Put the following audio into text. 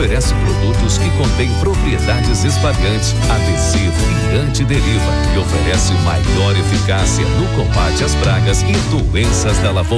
oferece produtos que contêm propriedades espalhantes, adesivo e antideriva e oferece maior eficácia no combate às pragas e doenças da lavoura.